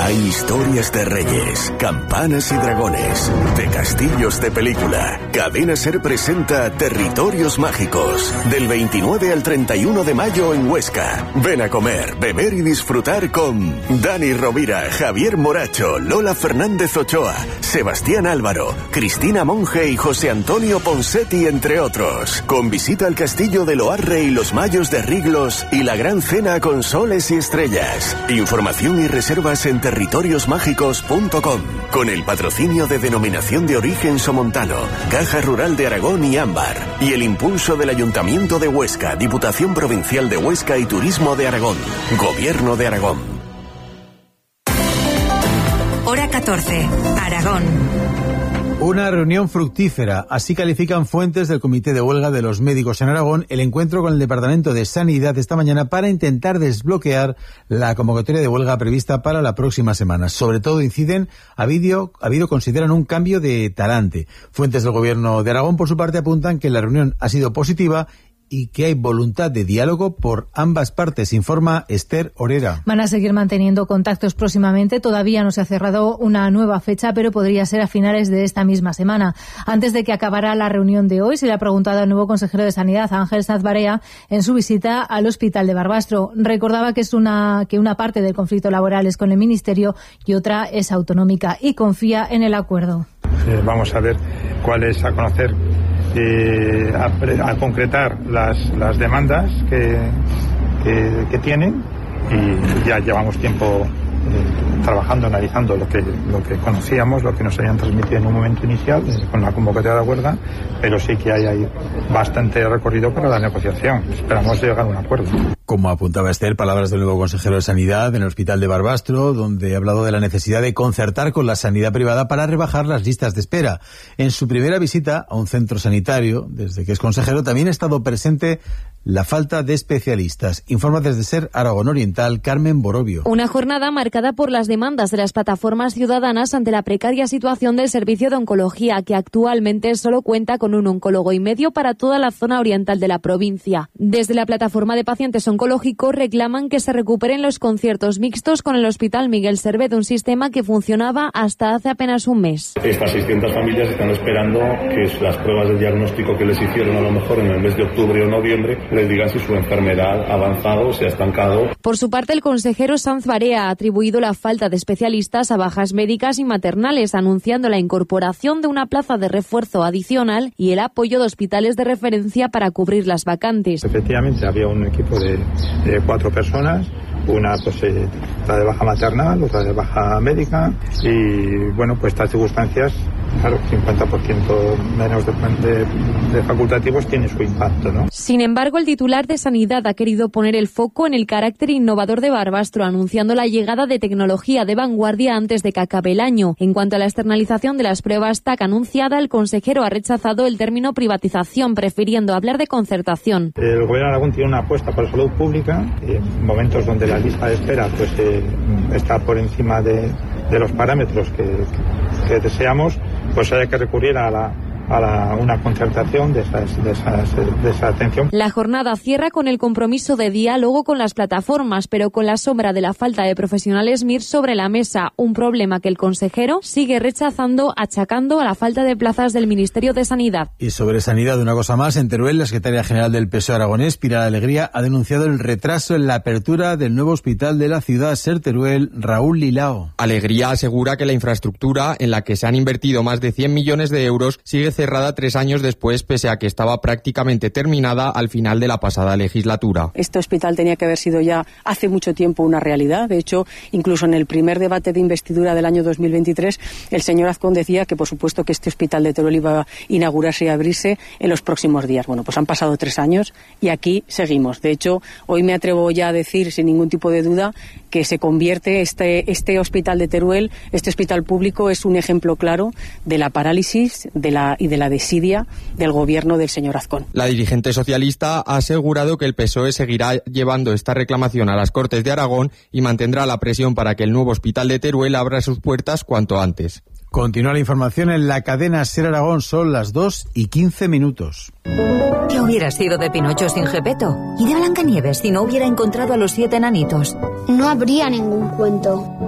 Hay historias de reyes, campanas y dragones, de castillos de película. Cadena SER presenta Territorios Mágicos, del 29 al 31 de mayo en Huesca. Ven a comer, beber y disfrutar con Dani Rovira, Javier Moracho, Lola Fernández Ochoa, Sebastián Álvaro, Cristina Monge y José Antonio Ponsetti, entre otros. Con visita al castillo de Loarre y los Mayos de Riglos y la gran cena con soles y estrellas. Información y reservas en territoriosmágicos.com, con el patrocinio de Denominación de Origen Somontano, Caja Rural de Aragón y Ámbar, y el impulso del Ayuntamiento de Huesca, Diputación Provincial de Huesca y Turismo de Aragón, Gobierno de Aragón. Hora 14, Aragón. Una reunión fructífera, así califican fuentes del Comité de Huelga de los Médicos en Aragón el encuentro con el Departamento de Sanidad esta mañana para intentar desbloquear la convocatoria de huelga prevista para la próxima semana. Sobre todo inciden, ha habido, consideran, un cambio de talante. Fuentes del Gobierno de Aragón, por su parte, apuntan que la reunión ha sido positiva y que hay voluntad de diálogo por ambas partes, informa Esther Orera. Van a seguir manteniendo contactos próximamente. Todavía no se ha cerrado una nueva fecha, pero podría ser a finales de esta misma semana. Antes de que acabara la reunión de hoy, se le ha preguntado al nuevo consejero de Sanidad, Ángel Sanz Barea, en su visita al Hospital de Barbastro. Recordaba que una parte del conflicto laboral es con el Ministerio y otra es autonómica, y confía en el acuerdo. Vamos a ver cuál es, a conocer, a concretar las demandas que tienen, y ya llevamos tiempo trabajando, analizando lo que conocíamos, lo que nos habían transmitido en un momento inicial con la convocatoria de huelga, pero sí que hay bastante recorrido para la negociación. Esperamos llegar a un acuerdo. Como apuntaba Esther, palabras del nuevo consejero de Sanidad en el Hospital de Barbastro, donde ha hablado de la necesidad de concertar con la sanidad privada para rebajar las listas de espera. En su primera visita a un centro sanitario, desde que es consejero, también ha estado presente la falta de especialistas. Informa desde SER Aragón Oriental, Carmen Borobio. Una jornada marcada por las demandas de las plataformas ciudadanas ante la precaria situación del servicio de oncología, que actualmente solo cuenta con un oncólogo y medio para toda la zona oriental de la provincia. Desde la plataforma de pacientes oncológicos reclaman que se recuperen los conciertos mixtos con el Hospital Miguel Servet, un sistema que funcionaba hasta hace apenas un mes. Estas 600 familias están esperando que las pruebas de diagnóstico que les hicieron a lo mejor en el mes de octubre o noviembre les digan si su enfermedad ha avanzado o se ha estancado. Por su parte, el consejero Sanz Barea ha atribuido la falta de especialistas a bajas médicas y maternales, anunciando la incorporación de una plaza de refuerzo adicional y el apoyo de hospitales de referencia para cubrir las vacantes. Efectivamente, había un equipo de 4 personas, una está de baja maternal, otra de baja médica, y bueno, pues estas circunstancias, claro, 50% menos de facultativos tiene su impacto, ¿no? Sin embargo, el titular de Sanidad ha querido poner el foco en el carácter innovador de Barbastro, anunciando la llegada de tecnología de vanguardia antes de que acabe el año. En cuanto a la externalización de las pruebas TAC anunciada, el consejero ha rechazado el término privatización, prefiriendo hablar de concertación. El Gobierno de Aragón tiene una apuesta por la salud pública, en momentos donde la lista de espera pues está por encima de los parámetros que deseamos, pues hay que recurrir a una concertación de esa atención. La jornada cierra con el compromiso de diálogo con las plataformas, pero con la sombra de la falta de profesionales MIR sobre la mesa, un problema que el consejero sigue rechazando, achacando a la falta de plazas del Ministerio de Sanidad. Y sobre sanidad, una cosa más, en Teruel, la secretaria general del PSOE aragonés, Pilar Alegría, ha denunciado el retraso en la apertura del nuevo hospital de la ciudad, SER Teruel, Raúl Lilao. Alegría asegura que la infraestructura, en la que se han invertido más de 100 millones de euros, sigue cerrada 3 años después, pese a que estaba prácticamente terminada al final de la pasada legislatura. Este hospital tenía que haber sido ya hace mucho tiempo una realidad. De hecho, incluso en el primer debate de investidura del año 2023, el señor Azcón decía que, por supuesto, que este hospital de Teruel iba a inaugurarse y abrirse en los próximos días. Bueno, pues han pasado 3 años y aquí seguimos. De hecho, hoy me atrevo ya a decir, sin ningún tipo de duda, que se convierte este hospital de Teruel, este hospital público, es un ejemplo claro de la parálisis y de la desidia del gobierno del señor Azcón. La dirigente socialista ha asegurado que el PSOE seguirá llevando esta reclamación a las Cortes de Aragón y mantendrá la presión para que el nuevo hospital de Teruel abra sus puertas cuanto antes. Continúa la información en la cadena SER Aragón, son las 2:15. ¿Qué hubiera sido de Pinocho sin Gepetto? ¿Y de Blancanieves si no hubiera encontrado a los 7 enanitos? No habría ningún cuento.